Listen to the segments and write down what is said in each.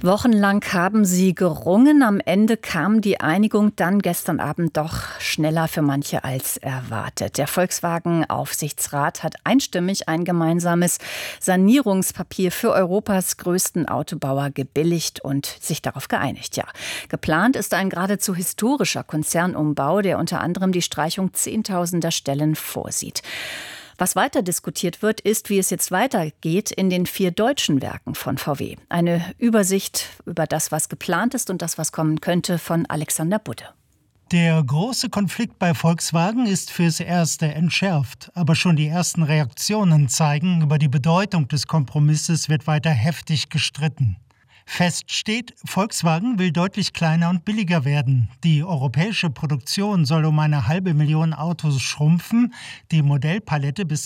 Wochenlang haben sie gerungen. Am Ende kam die Einigung dann gestern Abend doch schneller für manche als erwartet. Der Volkswagen-Aufsichtsrat hat einstimmig ein gemeinsames Sanierungspapier für Europas größten Autobauer gebilligt und sich darauf geeinigt. Ja, geplant ist ein geradezu historischer Konzernumbau, der unter anderem die Streichung Zehntausender Stellen vorsieht. Was weiter diskutiert wird, ist, wie es jetzt weitergeht in den 4 deutschen Werken von VW. Eine Übersicht über das, was geplant ist und das, was kommen könnte, von Alexander Budde. Der große Konflikt bei Volkswagen ist fürs Erste entschärft. Aber schon die ersten Reaktionen zeigen, über die Bedeutung des Kompromisses wird weiter heftig gestritten. Fest steht, Volkswagen will deutlich kleiner und billiger werden. Die europäische Produktion soll um 500.000 Autos schrumpfen, die Modellpalette bis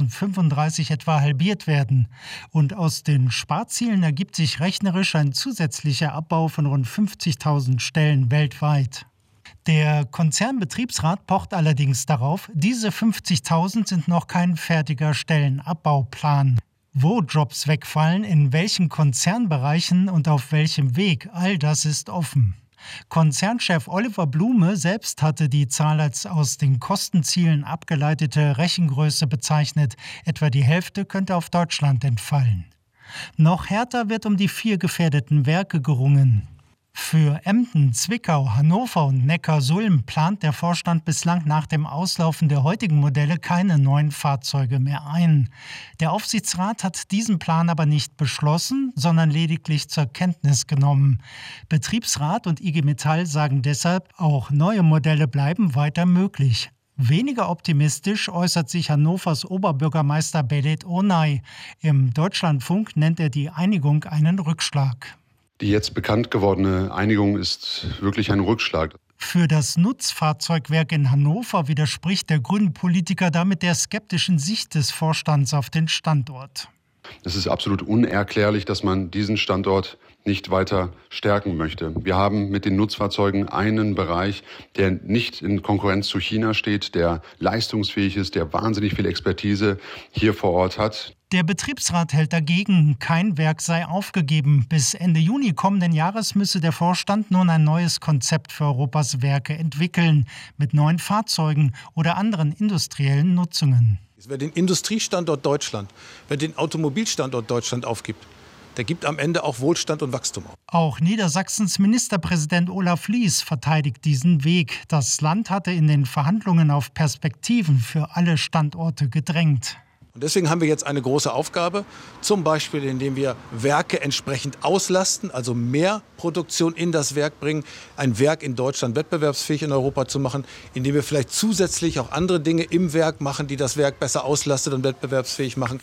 2035 etwa halbiert werden. Und aus den Sparzielen ergibt sich rechnerisch ein zusätzlicher Abbau von rund 50.000 Stellen weltweit. Der Konzernbetriebsrat pocht allerdings darauf, diese 50.000 sind noch kein fertiger Stellenabbauplan. Wo Jobs wegfallen, in welchen Konzernbereichen und auf welchem Weg, all das ist offen. Konzernchef Oliver Blume selbst hatte die Zahl als aus den Kostenzielen abgeleitete Rechengröße bezeichnet. Etwa die Hälfte könnte auf Deutschland entfallen. Noch härter wird um die 4 gefährdeten Werke gerungen. Für Emden, Zwickau, Hannover und Neckarsulm plant der Vorstand bislang nach dem Auslaufen der heutigen Modelle keine neuen Fahrzeuge mehr ein. Der Aufsichtsrat hat diesen Plan aber nicht beschlossen, sondern lediglich zur Kenntnis genommen. Betriebsrat und IG Metall sagen deshalb, auch neue Modelle bleiben weiter möglich. Weniger optimistisch äußert sich Hannovers Oberbürgermeister Belit Onay. Im Deutschlandfunk nennt er die Einigung einen Rückschlag. Die jetzt bekannt gewordene Einigung ist wirklich ein Rückschlag. Für das Nutzfahrzeugwerk in Hannover widerspricht der Grünen-Politiker damit der skeptischen Sicht des Vorstands auf den Standort. Es ist absolut unerklärlich, dass man diesen Standort nicht weiter stärken möchte. Wir haben mit den Nutzfahrzeugen einen Bereich, der nicht in Konkurrenz zu China steht, der leistungsfähig ist, der wahnsinnig viel Expertise hier vor Ort hat. Der Betriebsrat hält dagegen, kein Werk sei aufgegeben. Bis Ende Juni kommenden Jahres müsse der Vorstand nun ein neues Konzept für Europas Werke entwickeln, mit neuen Fahrzeugen oder anderen industriellen Nutzungen. Wer den Industriestandort Deutschland, wer den Automobilstandort Deutschland aufgibt, der gibt am Ende auch Wohlstand und Wachstum auf. Auch Niedersachsens Ministerpräsident Olaf Lies verteidigt diesen Weg. Das Land hatte in den Verhandlungen auf Perspektiven für alle Standorte gedrängt. Und deswegen haben wir jetzt eine große Aufgabe, zum Beispiel indem wir Werke entsprechend auslasten, also mehr Produktion in das Werk bringen, ein Werk in Deutschland wettbewerbsfähig in Europa zu machen, indem wir vielleicht zusätzlich auch andere Dinge im Werk machen, die das Werk besser auslastet und wettbewerbsfähig machen.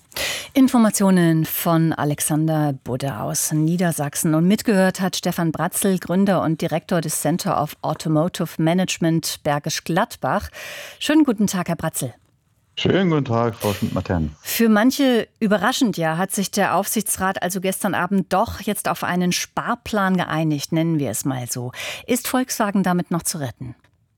Informationen von Alexander Budde aus Niedersachsen. Und mitgehört hat Stefan Bratzel, Gründer und Direktor des Center of Automotive Management Bergisch Gladbach. Schönen guten Tag, Herr Bratzel. Schönen guten Tag, Frau Schmidt-Matern. Für manche überraschend ja, hat sich der Aufsichtsrat also gestern Abend doch jetzt auf einen Sparplan geeinigt, nennen wir es mal so. Ist Volkswagen damit noch zu retten?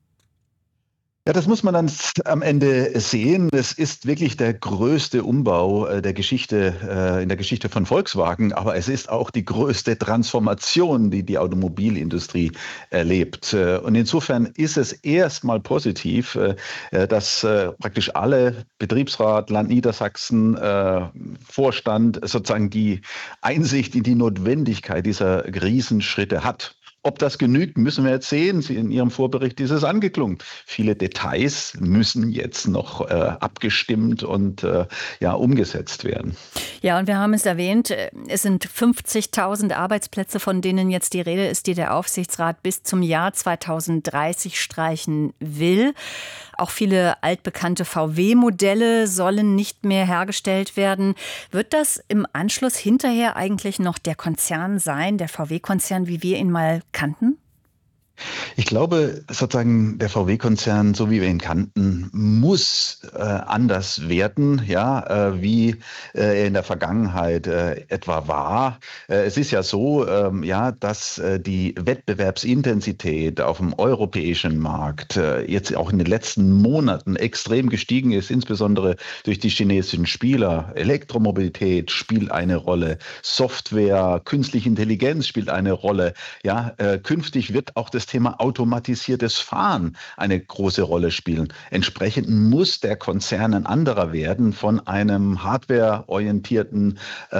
Ja, das muss man dann am Ende sehen. Es ist wirklich der größte Umbau der Geschichte, in der Geschichte von Volkswagen. Aber es ist auch die größte Transformation, die die Automobilindustrie erlebt. Und insofern ist es erstmal positiv, dass praktisch alle Betriebsrat, Land Niedersachsen, Vorstand sozusagen die Einsicht in die Notwendigkeit dieser Riesenschritte hat. Ob das genügt, müssen wir jetzt sehen. In Ihrem Vorbericht ist es angeklungen. Viele Details müssen jetzt noch abgestimmt und umgesetzt werden. Ja, und wir haben es erwähnt, es sind 50.000 Arbeitsplätze, von denen jetzt die Rede ist, die der Aufsichtsrat bis zum Jahr 2030 streichen will. Auch viele altbekannte VW-Modelle sollen nicht mehr hergestellt werden. Wird das im Anschluss hinterher eigentlich noch der Konzern sein, der VW-Konzern, wie wir ihn mal kannten? Ich glaube, sozusagen der VW-Konzern, so wie wir ihn kannten, muss anders werden, ja, wie er in der Vergangenheit etwa war. Es ist ja so, ja, dass die Wettbewerbsintensität auf dem europäischen Markt jetzt auch in den letzten Monaten extrem gestiegen ist, insbesondere durch die chinesischen Spieler. Elektromobilität spielt eine Rolle, Software, künstliche Intelligenz spielt eine Rolle. Ja, künftig wird auch das Thema automatisiertes Fahren eine große Rolle spielen. Entsprechend muss der Konzern ein anderer werden, von einem hardwareorientierten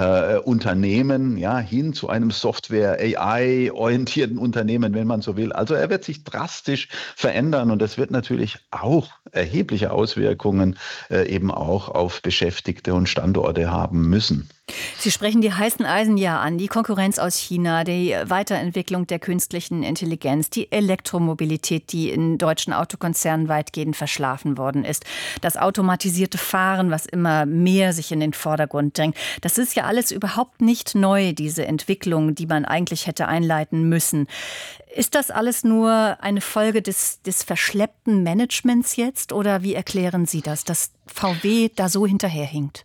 Unternehmen, ja, hin zu einem Software-AI-orientierten Unternehmen, wenn man so will. Also er wird sich drastisch verändern und das wird natürlich auch erhebliche Auswirkungen eben auch auf Beschäftigte und Standorte haben müssen. Sie sprechen die heißen Eisen ja an, die Konkurrenz aus China, die Weiterentwicklung der künstlichen Intelligenz, die Elektromobilität, die in deutschen Autokonzernen weitgehend verschlafen worden ist, das automatisierte Fahren, was immer mehr sich in den Vordergrund drängt. Das ist ja alles überhaupt nicht neu, diese Entwicklung, die man eigentlich hätte einleiten müssen. Ist das alles nur eine Folge des verschleppten Managements jetzt oder wie erklären Sie das, dass VW da so hinterherhinkt?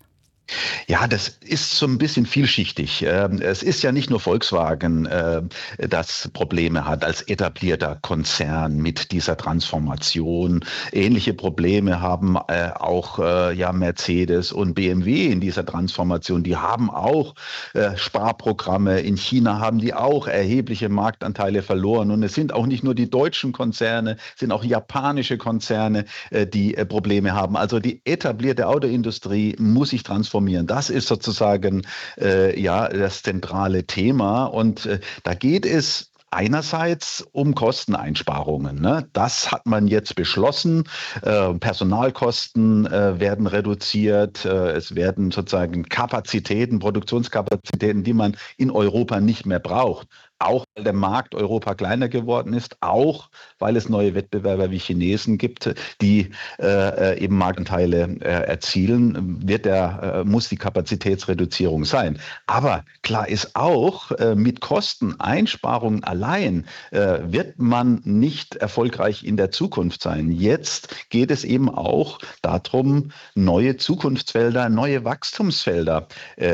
Ja, das ist so ein bisschen vielschichtig. Es ist ja nicht nur Volkswagen, das Probleme hat als etablierter Konzern mit dieser Transformation. Ähnliche Probleme haben auch ja Mercedes und BMW in dieser Transformation. Die haben auch Sparprogramme. In China haben die auch erhebliche Marktanteile verloren. Und es sind auch nicht nur die deutschen Konzerne, es sind auch japanische Konzerne, die Probleme haben. Also die etablierte Autoindustrie muss sich transformieren. Das ist sozusagen ja das zentrale Thema und da geht es einerseits um Kosteneinsparungen. Ne? Das hat man jetzt beschlossen. Personalkosten werden reduziert. Es werden sozusagen Kapazitäten, Produktionskapazitäten, die man in Europa nicht mehr braucht. Auch weil der Markt Europa kleiner geworden ist, auch weil es neue Wettbewerber wie Chinesen gibt, die eben Marktanteile erzielen, muss die Kapazitätsreduzierung sein. Aber klar ist auch, mit Kosteneinsparungen allein wird man nicht erfolgreich in der Zukunft sein. Jetzt geht es eben auch darum, neue Zukunftsfelder, neue Wachstumsfelder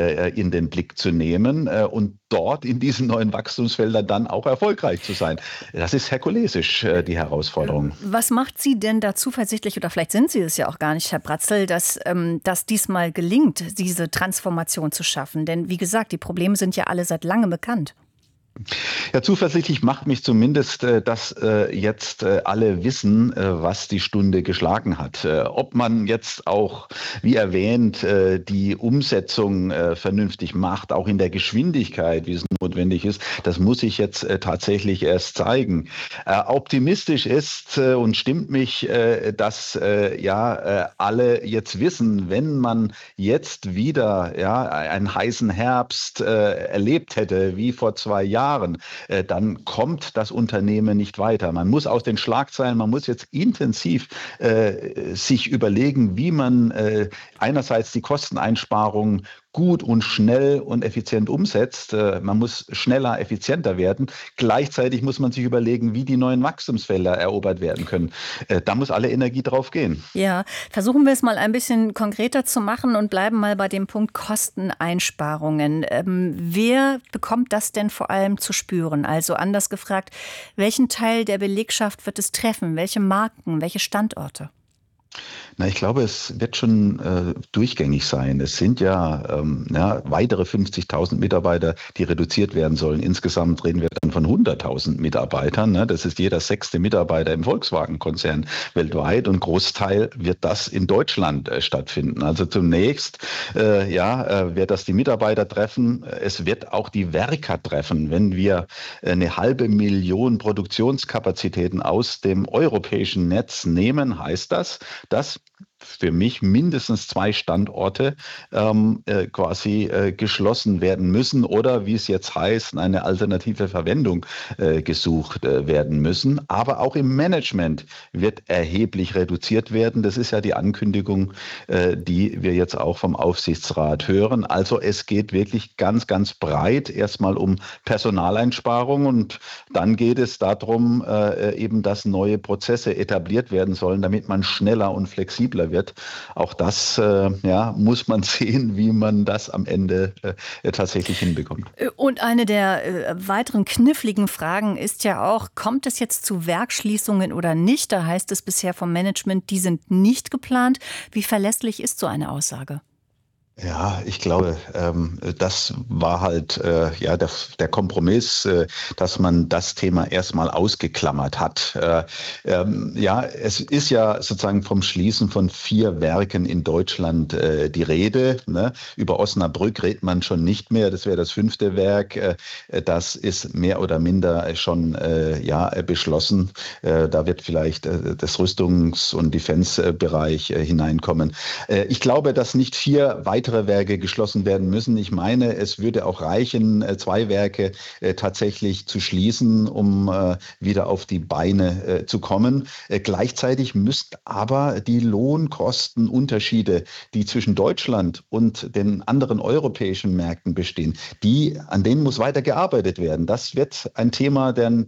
in den Blick zu nehmen und dort in diesen neuen Wachstumsfeldern dann auch erfolgreich zu sein. Das ist herkulesisch, die Herausforderung. Was macht Sie denn da zuversichtlich, oder vielleicht sind Sie es ja auch gar nicht, Herr Bratzel, dass diesmal gelingt, diese Transformation zu schaffen? Denn wie gesagt, die Probleme sind ja alle seit langem bekannt. Ja, zuversichtlich macht mich zumindest, dass jetzt alle wissen, was die Stunde geschlagen hat. Ob man jetzt auch, wie erwähnt, die Umsetzung vernünftig macht, auch in der Geschwindigkeit, wie es notwendig ist, das muss sich jetzt tatsächlich erst zeigen. Optimistisch ist und stimmt mich, dass ja alle jetzt wissen, wenn man jetzt wieder einen heißen Herbst erlebt hätte, wie vor 2 Jahren, dann kommt das Unternehmen nicht weiter. Man muss aus den Schlagzeilen, man muss jetzt intensiv sich überlegen, wie man einerseits die Kosteneinsparungen gut und schnell und effizient umsetzt. Man muss schneller, effizienter werden. Gleichzeitig muss man sich überlegen, wie die neuen Wachstumsfelder erobert werden können. Da muss alle Energie drauf gehen. Ja, versuchen wir es mal ein bisschen konkreter zu machen und bleiben mal bei dem Punkt Kosteneinsparungen. Wer bekommt das denn vor allem zu spüren? Also anders gefragt, welchen Teil der Belegschaft wird es treffen? Welche Marken, welche Standorte? Na, ich glaube, es wird schon durchgängig sein. Es sind ja weitere 50.000 Mitarbeiter, die reduziert werden sollen. Insgesamt reden wir dann von 100.000 Mitarbeitern. Ne? Das ist jeder 6. Mitarbeiter im Volkswagen-Konzern weltweit und Großteil wird das in Deutschland stattfinden. Also zunächst wird das die Mitarbeiter treffen. Es wird auch die Werker treffen. Wenn wir 500.000 Produktionskapazitäten aus dem europäischen Netz nehmen, heißt das, dass für mich mindestens 2 Standorte quasi geschlossen werden müssen oder, wie es jetzt heißt, eine alternative Verwendung gesucht werden müssen. Aber auch im Management wird erheblich reduziert werden. Das ist ja die Ankündigung, die wir jetzt auch vom Aufsichtsrat hören. Also es geht wirklich ganz, ganz breit erstmal um Personaleinsparungen und dann geht es darum, eben, dass neue Prozesse etabliert werden sollen, damit man schneller und flexibler wird. Auch das muss man sehen, wie man das am Ende tatsächlich hinbekommt. Und eine der weiteren kniffligen Fragen ist ja auch, kommt es jetzt zu Werksschließungen oder nicht? Da heißt es bisher vom Management, die sind nicht geplant. Wie verlässlich ist so eine Aussage? Ja, ich glaube, das war halt der Kompromiss, dass man das Thema erstmal ausgeklammert hat. Es ist ja sozusagen vom Schließen von 4 Werken in Deutschland die Rede. Ne? Über Osnabrück redet man schon nicht mehr. Das wäre das 5. Werk. Das ist mehr oder minder schon beschlossen. Da wird vielleicht das Rüstungs- und Defense-Bereich hineinkommen. Ich glaube, dass nicht 4 weitere Werke geschlossen werden müssen. Ich meine, es würde auch reichen, 2 Werke tatsächlich zu schließen, um wieder auf die Beine zu kommen. Gleichzeitig müssten aber die Lohnkostenunterschiede, die zwischen Deutschland und den anderen europäischen Märkten bestehen, an denen muss weiter gearbeitet werden. Das wird ein Thema der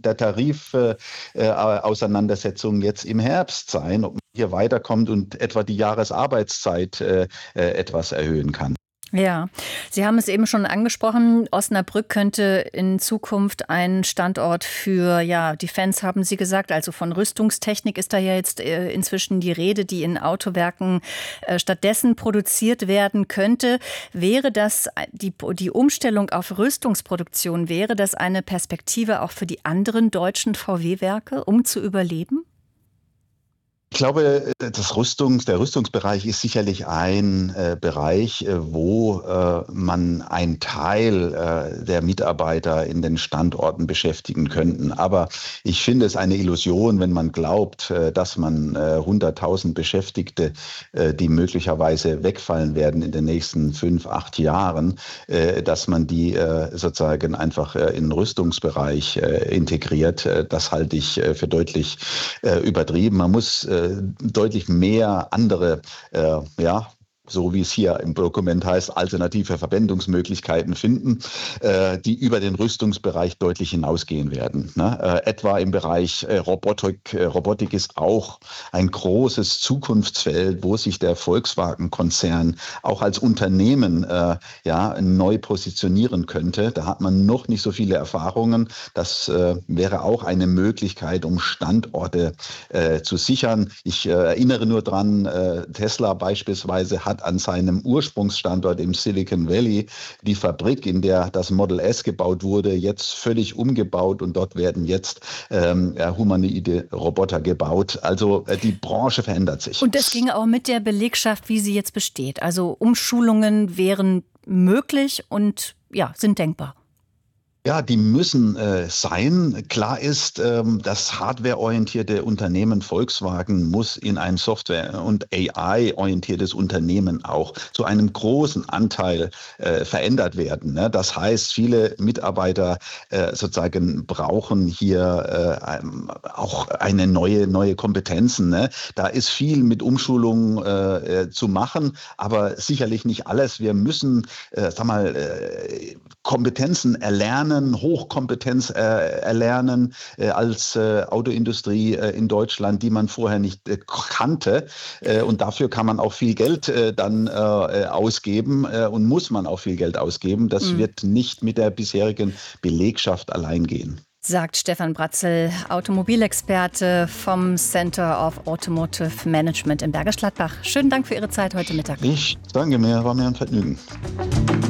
Tarifauseinandersetzung jetzt im Herbst sein, ob man hier weiterkommt und etwa die Jahresarbeitszeit etwas erhöhen kann. Ja, Sie haben es eben schon angesprochen, Osnabrück könnte in Zukunft ein Standort für Defense, haben Sie gesagt, also von Rüstungstechnik ist da ja jetzt inzwischen die Rede, die in Autowerken stattdessen produziert werden könnte. Wäre das die Umstellung auf Rüstungsproduktion, wäre das eine Perspektive auch für die anderen deutschen VW-Werke, um zu überleben? Ich glaube, der Rüstungsbereich ist sicherlich ein Bereich, wo man einen Teil der Mitarbeiter in den Standorten beschäftigen könnten. Aber ich finde es eine Illusion, wenn man glaubt, dass man 100.000 Beschäftigte, die möglicherweise wegfallen werden in den nächsten 5, 8 Jahren, dass man die sozusagen einfach in den Rüstungsbereich integriert. Das halte ich für deutlich übertrieben. Man muss deutlich mehr andere, so wie es hier im Dokument heißt, alternative Verwendungsmöglichkeiten finden, die über den Rüstungsbereich deutlich hinausgehen werden. Ne? Etwa im Bereich Robotik. Robotik ist auch ein großes Zukunftsfeld, wo sich der Volkswagen-Konzern auch als Unternehmen neu positionieren könnte. Da hat man noch nicht so viele Erfahrungen. Das wäre auch eine Möglichkeit, um Standorte zu sichern. Ich erinnere nur dran, Tesla beispielsweise hat an seinem Ursprungsstandort im Silicon Valley die Fabrik, in der das Model S gebaut wurde, jetzt völlig umgebaut und dort werden jetzt humanoide Roboter gebaut. Also die Branche verändert sich. Und das ginge auch mit der Belegschaft, wie sie jetzt besteht. Also Umschulungen wären möglich und sind denkbar. Ja, die müssen sein. Klar ist, das hardwareorientierte Unternehmen Volkswagen muss in ein Software- und AI-orientiertes Unternehmen auch zu einem großen Anteil verändert werden. Ne? Das heißt, viele Mitarbeiter sozusagen brauchen hier auch eine neue Kompetenzen. Ne? Da ist viel mit Umschulung zu machen, aber sicherlich nicht alles. Wir müssen, Kompetenzen erlernen, Hochkompetenz erlernen als Autoindustrie in Deutschland, die man vorher nicht kannte. Und dafür kann man auch viel Geld dann ausgeben und muss man auch viel Geld ausgeben. Das wird nicht mit der bisherigen Belegschaft allein gehen. Sagt Stefan Bratzel, Automobilexperte vom Center of Automotive Management in Bergisch Gladbach. Schönen Dank für Ihre Zeit heute Mittag. Ich danke mir, war mir ein Vergnügen.